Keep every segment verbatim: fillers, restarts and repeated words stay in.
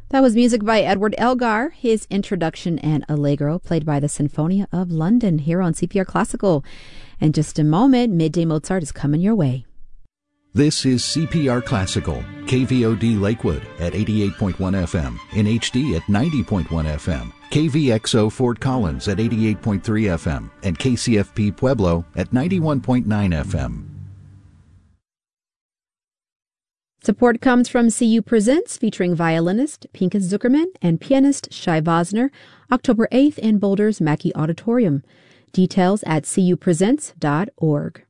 That was music by Edward Elgar, his introduction and Allegro, played by the Sinfonia of London here on C P R Classical. In just a moment, Midday Mozart is coming your way. This is C P R Classical, K V O D Lakewood at eighty-eight point one F M, in H D at ninety point one F M, K V X O Fort Collins at eighty-eight point three F M, and K C F P Pueblo at ninety-one point nine F M. Support comes from C U Presents, featuring violinist Pinkas Zuckerman and pianist Shai Vosner, October eighth in Boulder's Mackey Auditorium. Details at c u presents dot org.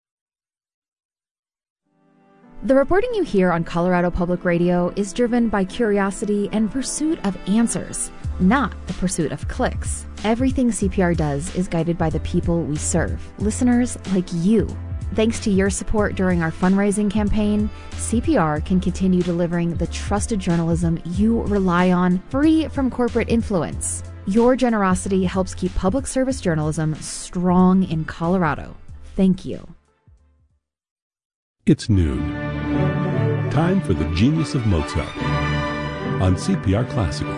The reporting you hear on Colorado Public Radio is driven by curiosity and pursuit of answers, not the pursuit of clicks. Everything C P R does is guided by the people we serve, listeners like you. Thanks to your support during our fundraising campaign, C P R can continue delivering the trusted journalism you rely on, free from corporate influence. Your generosity helps keep public service journalism strong in Colorado. Thank you. It's noon. Time for the Genius of Mozart on C P R Classical.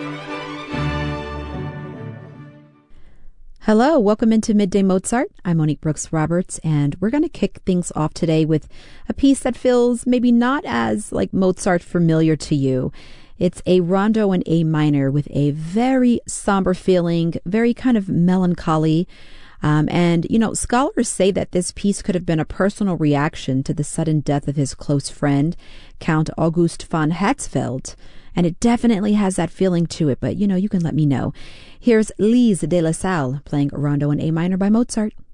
Hello, welcome into Midday Mozart. I'm Monique Brooks Roberts, and we're going to kick things off today with a piece that feels maybe not as like Mozart familiar to you. It's a rondo in A minor with a very somber feeling, very kind of melancholy. Um, and, you know, scholars say that this piece could have been a personal reaction to the sudden death of his close friend, Count August von Hatzfeld. And it definitely has that feeling to it, but, you know, you can let me know. Here's Lise de la Salle playing Rondo in A minor by Mozart.